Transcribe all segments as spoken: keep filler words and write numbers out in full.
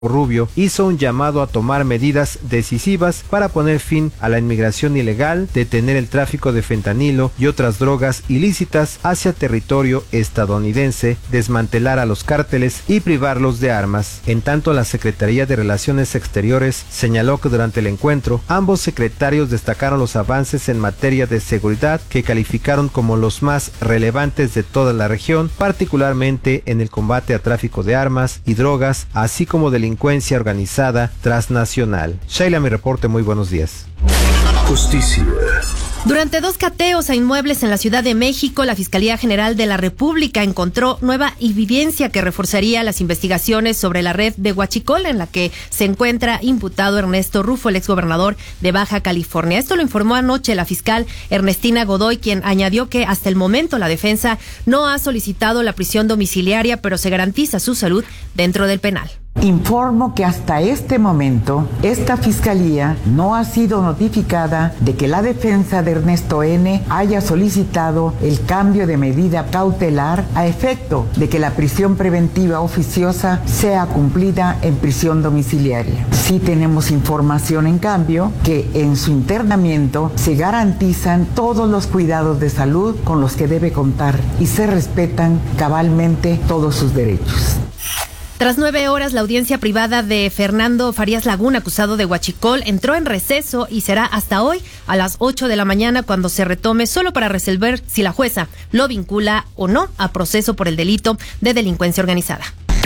Rubio hizo un llamado a tomar medidas decisivas para poner fin a la inmigración ilegal, detener el tráfico de fentanilo y otras drogas ilícitas hacia territorio estadounidense, desmantelar a los cárteles y privarlos de armas. En tanto, la Secretaría de Relaciones Exteriores señaló que durante el encuentro, ambos secretarios destacaron los avances en materia de seguridad que calificaron como los más relevantes de toda la región, particularmente en el combate a tráfico de armas y drogas, así como del delincuencia organizada transnacional. Shaila, mi reporte, muy buenos días. Justicia. Durante dos cateos a inmuebles en la Ciudad de México, la Fiscalía General de la República encontró nueva evidencia que reforzaría las investigaciones sobre la red de Huachicol, en la que se encuentra imputado Ernesto Rufo, el exgobernador de Baja California. Esto lo informó anoche la fiscal Ernestina Godoy, quien añadió que hasta el momento la defensa no ha solicitado la prisión domiciliaria, pero se garantiza su salud dentro del penal. Informo que hasta este momento esta fiscalía no ha sido notificada de que la defensa de Ernesto N. haya solicitado el cambio de medida cautelar a efecto de que la prisión preventiva oficiosa sea cumplida en prisión domiciliaria. Sí tenemos información, en cambio, que en su internamiento se garantizan todos los cuidados de salud con los que debe contar y se respetan cabalmente todos sus derechos. Tras nueve horas, la audiencia privada de Fernando Farías Lagún, acusado de huachicol, entró en receso y será hasta hoy a las ocho de la mañana cuando se retome, solo para resolver si la jueza lo vincula o no a proceso por el delito de delincuencia organizada.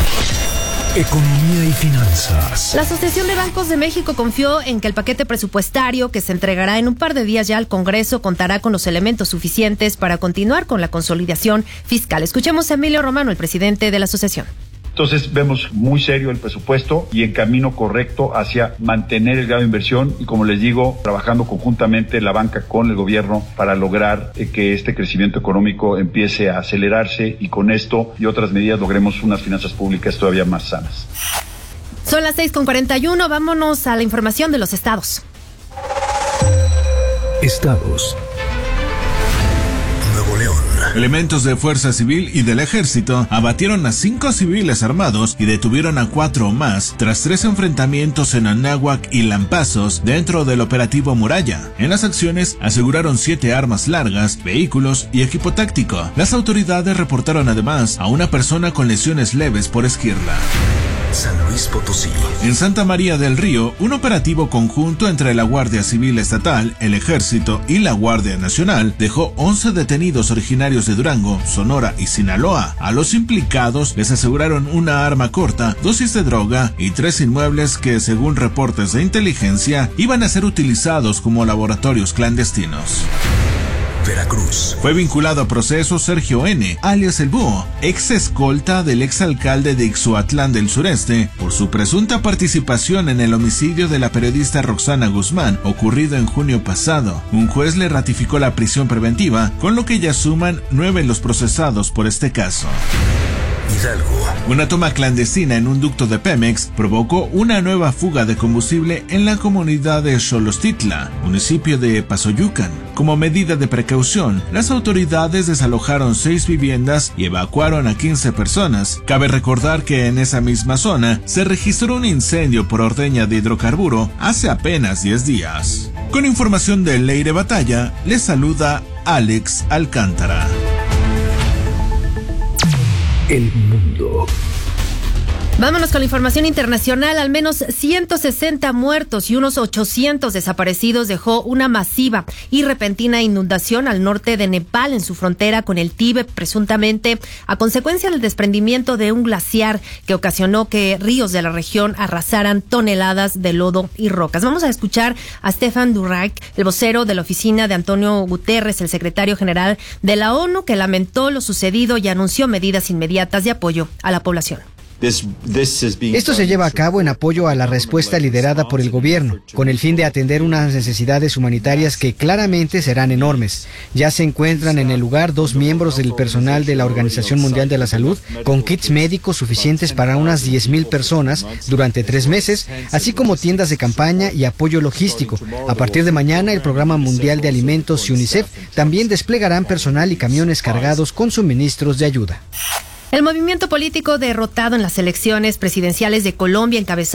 Economía y finanzas. La Asociación de Bancos de México confió en que el paquete presupuestario que se entregará en un par de días ya al Congreso contará con los elementos suficientes para continuar con la consolidación fiscal. Escuchemos a Emilio Romano, el presidente de la asociación. Entonces vemos muy serio el presupuesto y en camino correcto hacia mantener el grado de inversión y, como les digo, trabajando conjuntamente la banca con el gobierno para lograr eh, que este crecimiento económico empiece a acelerarse y con esto y otras medidas logremos unas finanzas públicas todavía más sanas. Son las seis con cuarenta y uno, vámonos a la información de los estados. Estados. Elementos de Fuerza Civil y del Ejército abatieron a cinco civiles armados y detuvieron a cuatro más tras tres enfrentamientos en Anáhuac y Lampazos dentro del operativo Muralla. En las acciones aseguraron siete armas largas, vehículos y equipo táctico. Las autoridades reportaron además a una persona con lesiones leves por esquirla. San Luis Potosí. En Santa María del Río, un operativo conjunto entre la Guardia Civil Estatal, el Ejército y la Guardia Nacional dejó once detenidos originarios de Durango, Sonora y Sinaloa. A los implicados les aseguraron una arma corta, dosis de droga y tres inmuebles que, según reportes de inteligencia, iban a ser utilizados como laboratorios clandestinos. Veracruz. Fue vinculado a proceso Sergio N., alias El Búho, ex escolta del exalcalde de Ixhuatlán del Sureste, por su presunta participación en el homicidio de la periodista Roxana Guzmán, ocurrido en junio pasado. Un juez le ratificó la prisión preventiva, con lo que ya suman nueve los procesados por este caso. Hidalgo. Una toma clandestina en un ducto de Pemex provocó una nueva fuga de combustible en la comunidad de Xolostitla, municipio de Pasoyucan. Como medida de precaución, las autoridades desalojaron seis viviendas y evacuaron a quince personas. Cabe recordar que en esa misma zona se registró un incendio por ordeña de hidrocarburo hace apenas diez días. Con información de Leire Batalla, les saluda Alex Alcántara. El mundo. Vámonos con la información internacional. Al menos ciento sesenta muertos y unos ochocientos desaparecidos dejó una masiva y repentina inundación al norte de Nepal, en su frontera con el Tíbet, presuntamente a consecuencia del desprendimiento de un glaciar que ocasionó que ríos de la región arrasaran toneladas de lodo y rocas. Vamos a escuchar a Stefan Dujarric, el vocero de la oficina de Antonio Guterres, el secretario general de la ONU, que lamentó lo sucedido y anunció medidas inmediatas de apoyo a la población. Esto se lleva a cabo en apoyo a la respuesta liderada por el gobierno, con el fin de atender unas necesidades humanitarias que claramente serán enormes. Ya se encuentran en el lugar dos miembros del personal de la Organización Mundial de la Salud, con kits médicos suficientes para unas diez mil personas durante tres meses, así como tiendas de campaña y apoyo logístico. A partir de mañana, el Programa Mundial de Alimentos y UNICEF también desplegarán personal y camiones cargados con suministros de ayuda. El movimiento político derrotado en las elecciones presidenciales de Colombia, encabezado